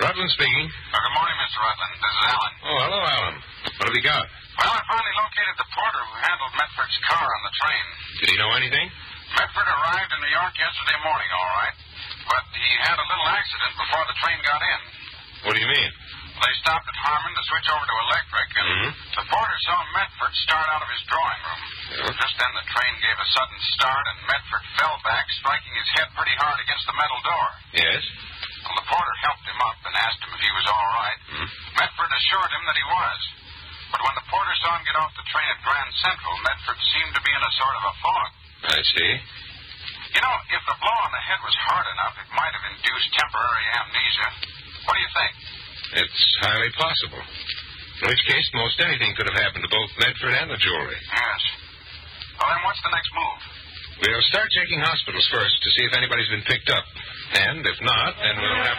Rutland speaking. Good morning, Mr. Rutland. This is Alan. Oh, hello, Alan. What have we got? Well, I finally located the porter who handled Medford's car on the train. Did he know anything? Medford arrived in New York yesterday morning, all right. But he had a little accident before the train got in. What do you mean? They stopped at Harmon to switch over to electric, and the porter saw Medford start out of his drawing room. Yeah. Just then the train gave a sudden start, and Medford fell back, striking his head pretty hard against the metal door. Yes? Well, the porter helped him up and asked him if he was all right. Medford assured him that he was. But when the porter saw him get off the train at Grand Central, Medford seemed to be in a sort of a fog. I see. You know, if the blow on the head was hard enough, it might have induced temporary amnesia. What do you think? It's highly possible. In which case, most anything could have happened to both Medford and the jewelry. Yes. Well, then what's the next move? We'll start checking hospitals first to see if anybody's been picked up. And if not, then we'll have...